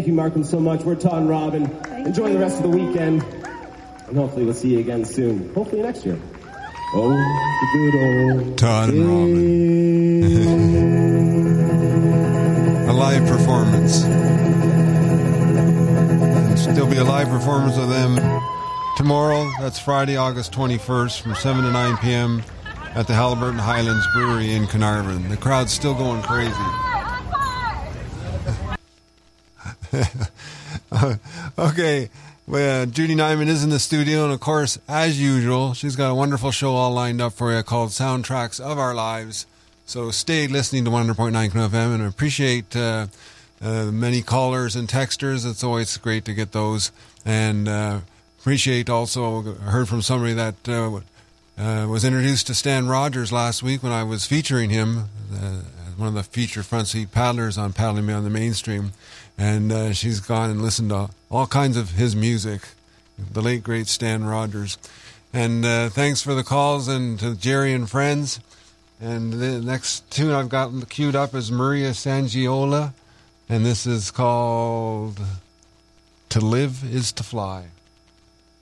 you, Markham, so much. We're Todd and Robin. Enjoy the rest of the weekend. And hopefully we'll see you again soon. Hopefully next year. Oh, the good old Todd and Robin. A live performance. There'll be a live performance of them tomorrow. That's Friday, August 21st from 7 to 9 p.m. at the Haliburton Highlands Brewery in Carnarvon. The crowd's still going crazy. Okay. Well, Judy Nyman is in the studio, and of course, as usual, she's got a wonderful show all lined up for you called Soundtracks of Our Lives. So stay listening to 100.9 FM, and I appreciate many callers and texters. It's always great to get those. And appreciate also, heard from somebody that was introduced to Stan Rogers last week when I was featuring him, one of the feature front seat paddlers on Paddling Beyond the Mainstream. And she's gone and listened to all kinds of his music, the late, great Stan Rogers. And thanks for the calls, and to Jerry and friends. And the next tune I've got queued up is Maria Sangiola, and this is called To Live Is to Fly.